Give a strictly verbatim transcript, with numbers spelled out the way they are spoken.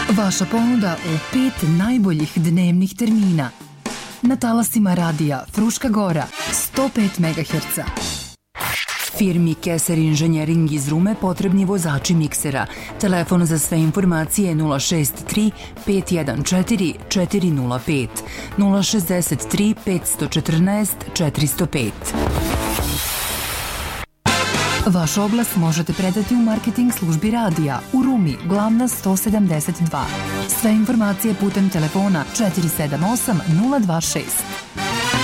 Vaša ponuda u pet najboljih dnevnih termina. Na talasima radija Fruška Gora, sto pet megaherca. Firmi Keser Inženjering iz Rume potrebni vozači miksera. Telefon za sve informacije nula šest tri pet jedan četiri četiri nula pet, nula šest tri pet jedan četiri četiri zero pet. Vaš oglas možete predati u marketing službi radija u Rumi, Glavna sto sedamdeset dva. Sve informacije putem telefona četiri sedam osam nula dva šest.